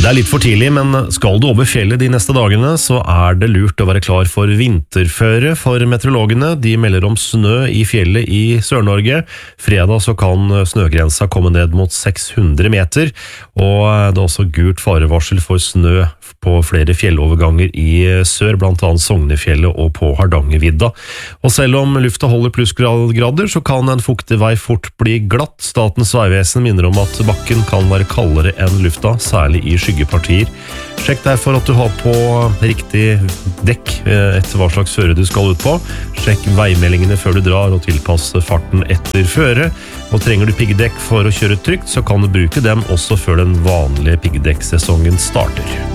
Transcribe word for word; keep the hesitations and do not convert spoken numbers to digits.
Det er litt for tidlig, men skal du over fjellet de neste dagene, så er det lurt å være klar for vinterføre for meteorologene. De melder om snø i fjellet i Sør-Norge. Fredag så kan snøgrensa komme ned mot seks hundre meter, og det er også gult farevarsel for snø på flere fjelloverganger i sør, blant annet Sognefjellet og på Hardangervidda. Og selv om lufta holder plussgrader, så kan en fuktig vei fort bli glatt. Statens vegvesen minner om at bakken kan være kaldere enn lufta, særlig i skyggepartier. Sjekk derfor at du har på riktig dekk etter hva slags føre du skal ut på. Sjekk veimeldingene før du drar og tilpasse farten etter føre. Og trenger du piggdekk for å kjøre trygt, så kan du bruke dem også før den vanlige piggdekksesongen starter.